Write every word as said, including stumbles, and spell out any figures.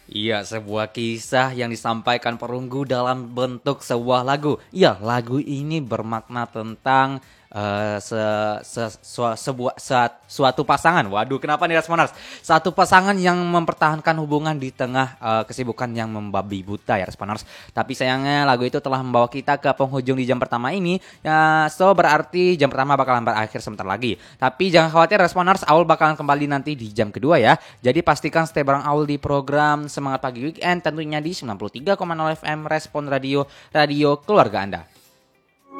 Iya, sebuah kisah yang disampaikan perunggu dalam bentuk sebuah lagu. Iya, lagu ini bermakna tentang eh, se, se- sua- sebuah sa- suatu pasangan. Waduh, kenapa nih Responers? Satu pasangan yang mempertahankan hubungan di tengah eh, kesibukan yang membabi buta ya Responers. Tapi sayangnya lagu itu telah membawa kita ke penghujung di jam pertama ini. Ya, so berarti jam pertama bakalan berakhir sebentar lagi. Tapi jangan khawatir Responers, Aul bakalan kembali nanti di jam kedua ya. Jadi pastikan stay bareng Aul di program Semangat Pagi Weekend tentunya di sembilan puluh tiga koma nol F M Respon Radio, radio keluarga Anda.